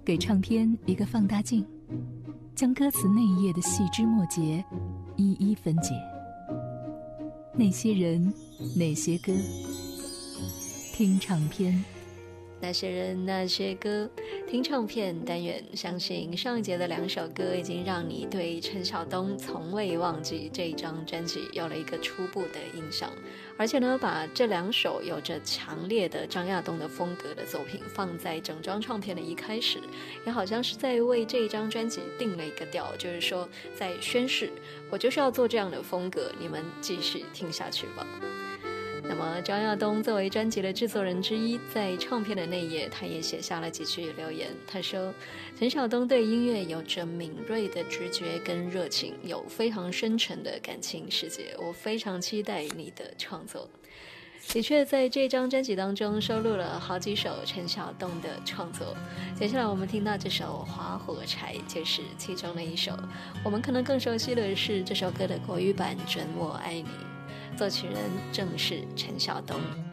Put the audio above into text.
给唱片一个放大镜，将歌词内页的细枝末节一一分解。那些人，那些歌，听唱片。 那些人那些歌，听唱片单元，相信上一节的2首歌已经让你对陈晓东从未忘记这一张专辑有了一个初步的印象，而且呢，把这2首有着强烈的张亚东的风格的作品放在整张唱片的一开始，也好像是在为这一张专辑定了一个调，就是说在宣示我就是要做这样的风格，你们继续听下去吧。那么张亚东作为专辑的制作人之一，在唱片的内页他也写下了几句留言。他说，陈晓东对音乐有着敏锐的直觉跟热情，有非常深沉的感情世界，我非常期待你的创作。的确在这张专辑当中收录了好几首陈晓东的创作，接下来我们听到这首划火柴就是其中的一首，我们可能更熟悉的是这首歌的国语版《准我爱你》，作曲人正是陈晓东。